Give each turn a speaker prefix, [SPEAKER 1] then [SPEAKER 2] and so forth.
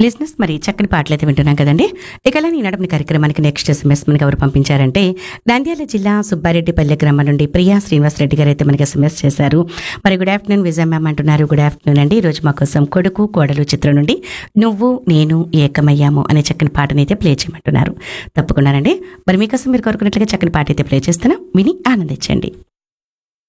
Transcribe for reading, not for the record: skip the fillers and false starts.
[SPEAKER 1] లిజినెస్ మరి చక్కని పాటలు అయితే వింటున్నాం కదండి. ఇక అలానే ఈనాడు కార్యక్రమానికి నెక్స్ట్ ఎస్ఎంఎస్ మనకి ఎవరు పంపించారంటే నంద్యాల జిల్లా సుబ్బారెడ్డిపల్లె గ్రామం నుండి ప్రియా శ్రీనివాసరెడ్డి గారు అయితే మనకి ఎస్ఎంఎస్ చేశారు. మరి గుడ్ ఆఫ్టర్నూన్ విజయ మ్యామ్ అంటున్నారు. గుడ్ ఆఫ్టర్నూన్ అండి. ఈ రోజు మా కోసం కొడుకు కోడలు చిత్రం నుండి నువ్వు నేను ఏకమయ్యాము అనే చక్కని పాటని అయితే ప్లే చేయమంటున్నారు. తప్పకుండానండి. మరి మీకోసం మీరు కోరుకున్నట్లుగా చక్కని పాట అయితే ప్లే చేస్తున్నాం, విని ఆనందించండి.